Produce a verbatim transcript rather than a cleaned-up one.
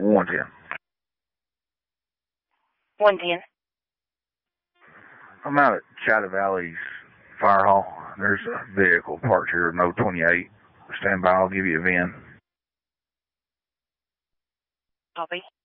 one ten. one ten. I'm out at Chatta Valley's fire hall. There's a vehicle parked here, no twenty-eight. Stand by, I'll give you a V I N. Copy.